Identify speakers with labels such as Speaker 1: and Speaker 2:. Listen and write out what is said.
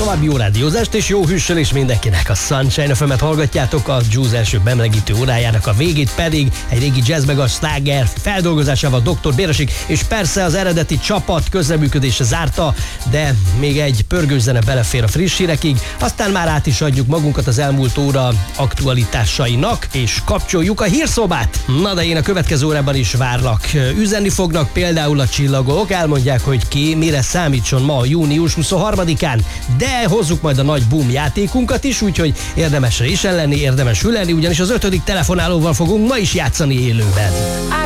Speaker 1: további jó rádiózást és jó hűsöl is mindenkinek. A Sunshine FM-et hallgatjátok, a Juice első bemelegítő órájának a végét pedig egy régi jazz meg a sláger feldolgozásával Dr. Béresik, és persze az eredeti csapat közreműködése zárta, de még egy pörgős zene belefér a friss hírekig, aztán már át is adjuk magunkat az elmúlt óra aktualitásainak, és kapcsoljuk a hírszobát. Na de én a következő órában is várlak. Üzenni fognak például a csillagok, elmondják, hogy ki mire számítson ma június 23-án, de hozzuk majd a nagy boom játékunkat is, úgyhogy érdemes résen lenni, érdemes hülenni, ugyanis az 5. telefonálóval fogunk ma is játszani élőben.